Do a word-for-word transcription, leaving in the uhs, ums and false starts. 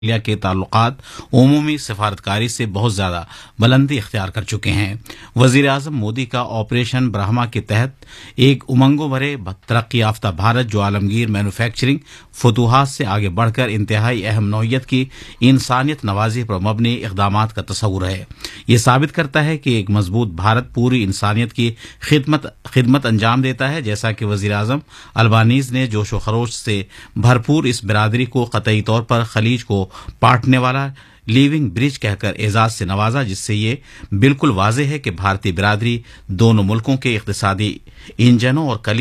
Australia के ताल्लुकात उमूमी सफारतकारी से बहुत ज़्यादा बुलंदी इख्तियार कर चुके हैं। वज़ीर आज़म मोदी का ऑपरेशन ब्रह्मा के तहत एक उमंगों भरे तरक्की याफ्ता भारत जो आलमगीर मैन्युफैक्चरिंग फतूहात से आगे बढ़कर इंतहाई अहम नौइयत की इंसानियत नवाजी पर मबनी इक़दाम का तस्वुर है। ये साबित करता है कि एक मजबूत भारत पूरी इंसानियत की खिदमत खिदमत अंजाम देता है। जैसा कि वज़ीर आज़म अल्बानीज़ ने जोश व खरोश से भरपूर इस बिरादरी को कतई तौर पर खलीज को पाटने वाला लिविंग ब्रिज कहकर एजाज से नवाजा, जिससे ये बिल्कुल वाज़ेह है कि भारतीय बिरादरी दोनों मुल्कों के इक़्तिसादी इंजनों और